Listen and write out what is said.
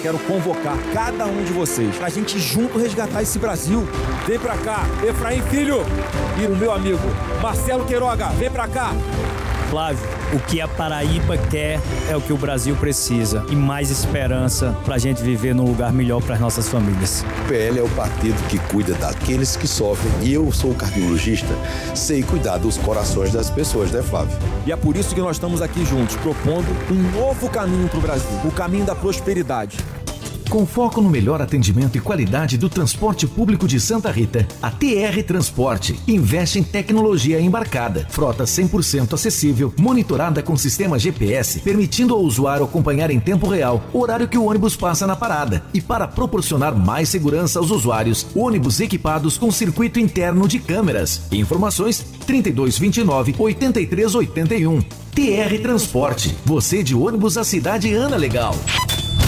quero convocar cada um de vocês pra gente junto resgatar esse Brasil. Vem pra cá, Efraim Filho e o meu amigo Marcelo Queiroga, vem pra cá. Flávio, o que a Paraíba quer é o que o Brasil precisa e mais esperança pra gente viver num lugar melhor para as nossas famílias. O PL é o partido que cuida daqueles que sofrem e eu sou cardiologista, sei cuidar dos corações das pessoas, né, Flávio? E é por isso que nós estamos aqui juntos, propondo um novo caminho pro Brasil, o caminho da prosperidade. Com foco no melhor atendimento e qualidade do transporte público de Santa Rita, a TR Transporte investe em tecnologia embarcada, frota 100% acessível, monitorada com sistema GPS, permitindo ao usuário acompanhar em tempo real o horário que o ônibus passa na parada. E para proporcionar mais segurança aos usuários, ônibus equipados com circuito interno de câmeras. Informações 3229-8381. TR Transporte, você de ônibus a cidade Ana Legal.